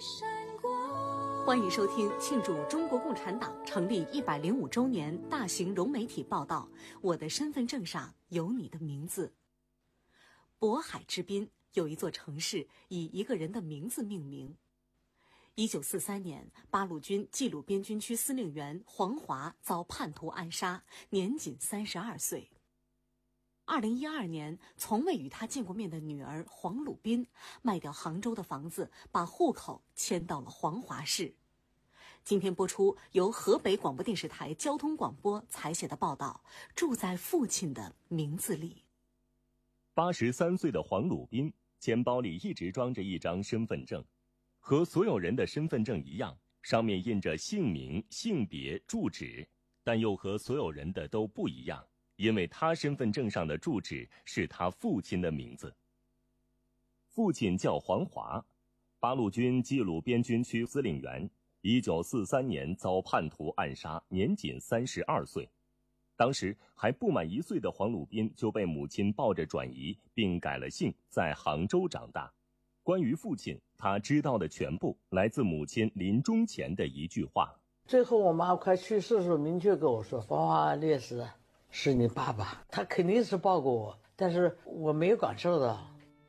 欢迎收听庆祝中国共产党成立105周年大型融媒体报道。我的身份证上有你的名字。渤海之滨有一座城市以一个人的名字命名。1943年，八路军冀鲁边军区司令员黄华遭叛徒暗杀，年仅32岁。2012年，从未与他见过面的女儿黄鲁滨卖掉杭州的房子，把户口迁到了黄华市。今天播出由河北广播电视台交通广播采写的报道《住在父亲的名字里》。 83岁的黄鲁滨钱包里一直装着一张身份证，和所有人的身份证一样，上面印着姓名、性别、住址，但又和所有人的都不一样，因为他身份证上的住址是他父亲的名字。父亲叫黄华，八路军冀鲁边军区司令员，1943年遭叛徒暗杀，年仅32岁。当时还不满1岁的黄鲁滨就被母亲抱着转移，并改了姓，在杭州长大。关于父亲，他知道的全部来自母亲临终前的一句话。 最后我妈快去世的时候明确跟我说，黄华烈士是你爸爸，他肯定是抱过我，但是我没有感受到。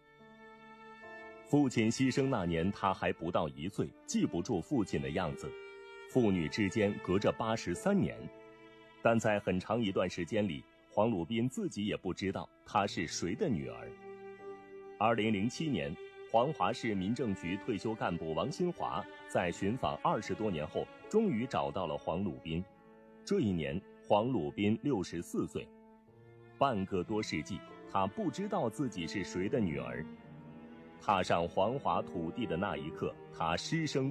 父亲牺牲那年他还不到1岁，记不住父亲的样子。父女之间隔着83年，但在很长一段时间里，黄鲁滨自己也不知道她是谁的女儿。2007年，黄华市民政局退休干部王新华在寻访20多年后，终于找到了黄鲁滨。这一年，黄鲁滨64岁，半个多世纪，他不知道自己是谁的女儿。踏上黄华土地的那一刻，他失声